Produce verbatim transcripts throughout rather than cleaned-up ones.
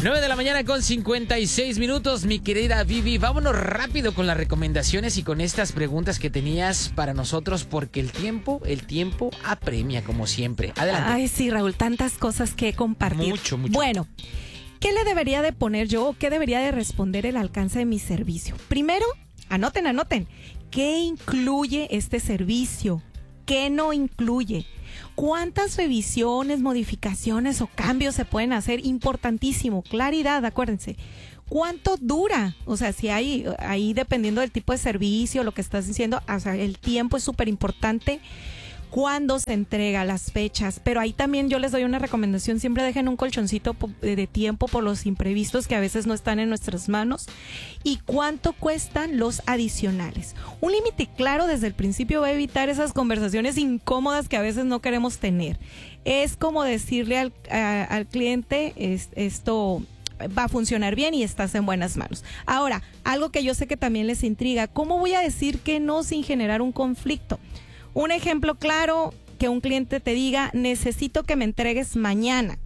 nueve de la mañana con cincuenta y seis minutos, mi querida Vivi. Vámonos rápido con las recomendaciones y con estas preguntas que tenías para nosotros, porque el tiempo, el tiempo apremia como siempre. Adelante. Ay, sí, Raúl, tantas cosas que compartir. Mucho, mucho. Bueno, ¿qué le debería de poner yo o qué debería de responder el alcance de mi servicio? Primero, anoten, anoten. ¿Qué incluye este servicio? ¿Qué no incluye? ¿Cuántas revisiones, modificaciones o cambios se pueden hacer? Importantísimo, claridad, acuérdense. ¿Cuánto dura? O sea, si hay, ahí dependiendo del tipo de servicio, lo que estás diciendo, o sea, el tiempo es súper importante. ¿Cuándo se entrega? Las fechas. Pero ahí también yo les doy una recomendación. Siempre dejen un colchoncito de tiempo por los imprevistos que a veces no están en nuestras manos. ¿Y cuánto cuestan los adicionales? Un límite claro desde el principio va a evitar esas conversaciones incómodas que a veces no queremos tener. Es como decirle al, a, al cliente, es, esto va a funcionar bien y estás en buenas manos. Ahora, algo que yo sé que también les intriga, ¿cómo voy a decir que no sin generar un conflicto? Un ejemplo claro, que un cliente te diga, necesito que me entregues mañana.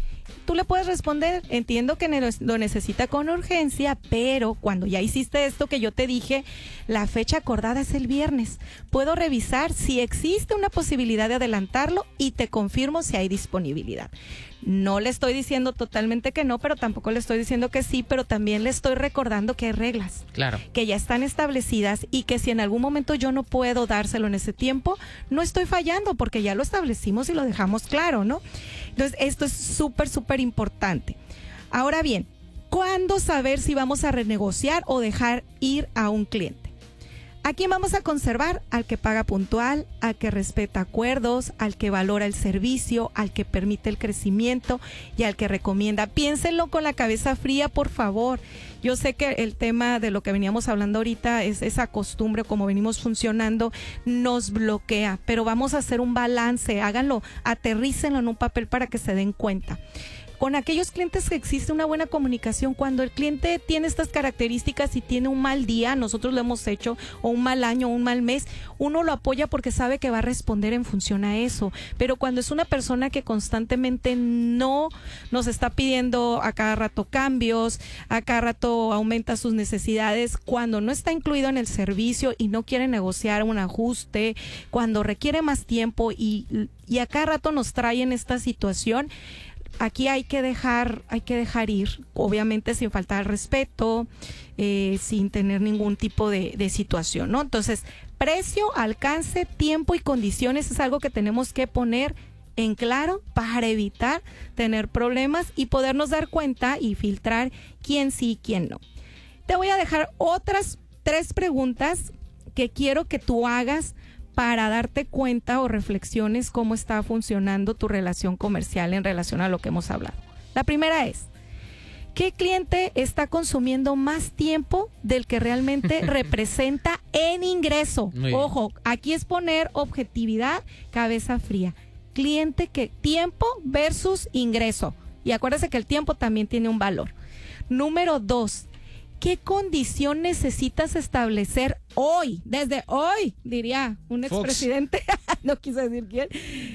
Tú le puedes responder, entiendo que lo necesita con urgencia, pero cuando ya hiciste esto que yo te dije, la fecha acordada es el viernes. Puedo revisar si existe una posibilidad de adelantarlo y te confirmo si hay disponibilidad. No le estoy diciendo totalmente que no, pero tampoco le estoy diciendo que sí, pero también le estoy recordando que hay reglas. Claro. Que ya están establecidas y que si en algún momento yo no puedo dárselo en ese tiempo, no estoy fallando porque ya lo establecimos y lo dejamos claro, ¿no? Entonces, esto es súper, súper importante. Ahora bien, ¿cuándo saber si vamos a renegociar o dejar ir a un cliente? ¿A quién vamos a conservar? Al que paga puntual, al que respeta acuerdos, al que valora el servicio, al que permite el crecimiento y al que recomienda. Piénsenlo con la cabeza fría, por favor. Yo sé que el tema de lo que veníamos hablando ahorita es esa costumbre, como venimos funcionando, nos bloquea, pero vamos a hacer un balance, háganlo, aterrícenlo en un papel para que se den cuenta. Con aquellos clientes que existe una buena comunicación, cuando el cliente tiene estas características y tiene un mal día, nosotros lo hemos hecho, o un mal año, o un mal mes, uno lo apoya porque sabe que va a responder en función a eso. Pero cuando es una persona que constantemente no nos está pidiendo a cada rato cambios, a cada rato aumenta sus necesidades, cuando no está incluido en el servicio y no quiere negociar un ajuste, cuando requiere más tiempo y, y a cada rato nos trae en esta situación, aquí hay que dejar, hay que dejar ir, obviamente sin faltar al respeto, eh, sin tener ningún tipo de, de situación, ¿no? Entonces, precio, alcance, tiempo y condiciones es algo que tenemos que poner en claro para evitar tener problemas y podernos dar cuenta y filtrar quién sí y quién no. Te voy a dejar otras tres preguntas que quiero que tú hagas para darte cuenta o reflexiones cómo está funcionando tu relación comercial en relación a lo que hemos hablado. La primera es, ¿qué cliente está consumiendo más tiempo del que realmente representa en ingreso? Ojo, aquí es poner objetividad, cabeza fría. Cliente que tiempo versus ingreso. Y acuérdese que el tiempo también tiene un valor. Número dos, ¿qué condición necesitas establecer hoy? Desde hoy, diría un expresidente, no quise decir quién,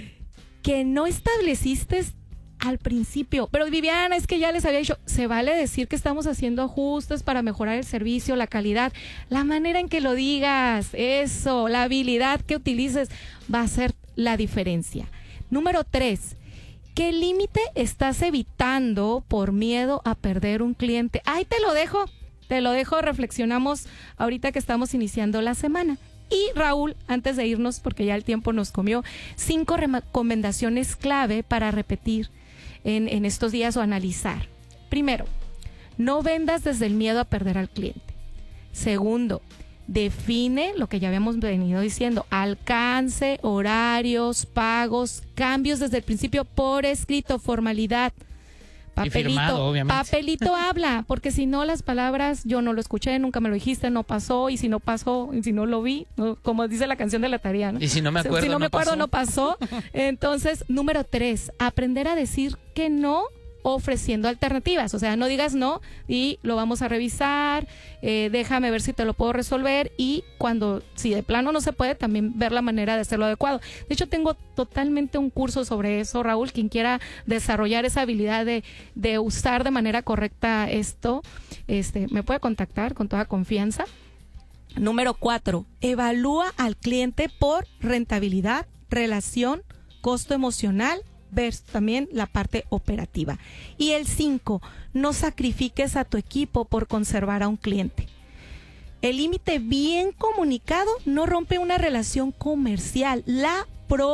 que no estableciste al principio. Pero Viviana, es que ya les había dicho, se vale decir que estamos haciendo ajustes para mejorar el servicio, la calidad, la manera en que lo digas, eso, la habilidad que utilices va a ser la diferencia. Número tres, ¿qué límite estás evitando por miedo a perder un cliente? Ahí te lo dejo. Te lo dejo, reflexionamos ahorita que estamos iniciando la semana. Y Raúl, antes de irnos, porque ya el tiempo nos comió, cinco recomendaciones clave para repetir en, en estos días o analizar. Primero, no vendas desde el miedo a perder al cliente. Segundo, define lo que ya habíamos venido diciendo, alcance, horarios, pagos, cambios desde el principio por escrito, formalidad. Papelito, firmado, obviamente. Papelito habla, porque si no las palabras, yo no lo escuché, nunca me lo dijiste, no pasó, y si no pasó, y si no lo vi, no, como dice la canción de la tarea, ¿no? Y si no me acuerdo, si no, no me acuerdo, pasó. no pasó. Entonces, número tres, aprender a decir que no ofreciendo alternativas. O sea, no digas no y lo vamos a revisar, eh, déjame ver si te lo puedo resolver, y cuando, si de plano no se puede, también ver la manera de hacerlo adecuado. De hecho, tengo totalmente un curso sobre eso, Raúl. Quien quiera desarrollar esa habilidad de, de usar de manera correcta esto, este, me puede contactar con toda confianza. Número cuatro, evalúa al cliente por rentabilidad, relación, costo emocional, versus también la parte operativa. Y el cinco, no sacrifiques a tu equipo por conservar a un cliente. El límite bien comunicado no rompe una relación comercial, la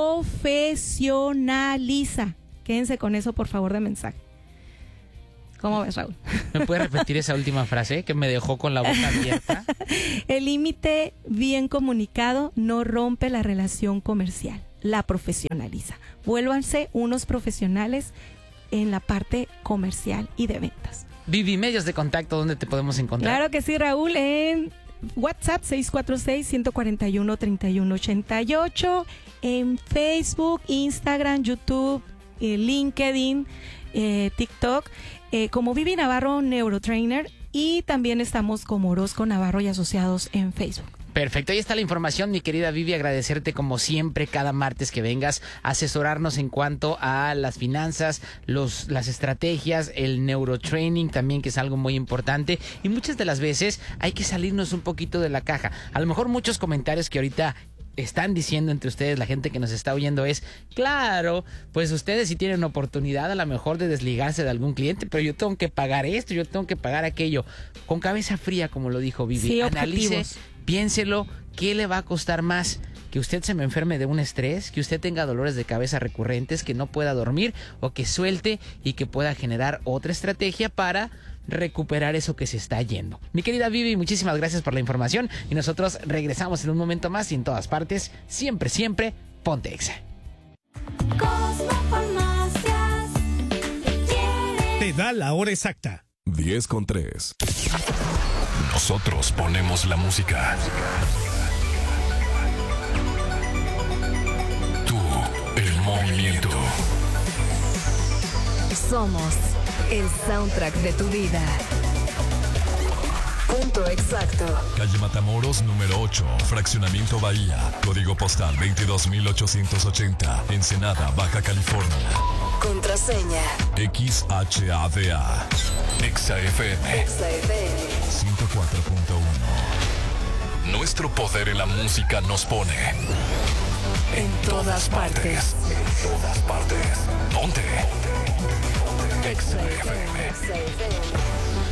profesionaliza. Quédense con eso, por favor, de mensaje. ¿Cómo ves, Raúl? ¿Me puedes repetir esa última frase que me dejó con la boca abierta? El límite bien comunicado no rompe la relación comercial, la profesionaliza. Vuélvanse unos profesionales en la parte comercial y de ventas. Vivi, medios de contacto, ¿dónde te podemos encontrar? Claro que sí, Raúl, en WhatsApp seis cuatro seis, uno cuatro uno, tres uno ocho ocho, en Facebook, Instagram, YouTube, eh, LinkedIn, eh, TikTok, eh, como Vivi Navarro Neurotrainer, y también estamos como Orozco Navarro y Asociados en Facebook. Perfecto, ahí está la información, mi querida Vivi. Agradecerte como siempre cada martes que vengas a asesorarnos en cuanto a las finanzas, los, las estrategias, el neurotraining también, que es algo muy importante. Y muchas de las veces hay que salirnos un poquito de la caja. A lo mejor muchos comentarios que ahorita están diciendo entre ustedes, la gente que nos está oyendo, es, claro, pues ustedes sí tienen oportunidad a lo mejor de desligarse de algún cliente, pero yo tengo que pagar esto, yo tengo que pagar aquello. Con cabeza fría, como lo dijo Vivi, sí, analice, objetivos. Piénselo, ¿qué le va a costar más? Que usted se me enferme de un estrés, que usted tenga dolores de cabeza recurrentes, que no pueda dormir, o que suelte y que pueda generar otra estrategia para recuperar eso que se está yendo. Mi querida Vivi, muchísimas gracias por la información, y nosotros regresamos en un momento más, y en todas partes, siempre, siempre, ponte Exa. Te da la hora exacta. diez con tres. Nosotros ponemos la música. Tú, el movimiento. Somos el soundtrack de tu vida. Punto exacto. Calle Matamoros, número ocho, Fraccionamiento Bahía. Código postal veintidós mil ochocientos ochenta. Ensenada, Baja California. Contraseña X H A D A. Exa F M. Exa F M ciento cuatro punto uno. Nuestro poder en la música nos pone en todas partes. En todas partes. Ponte. Exa F M. Exa F M.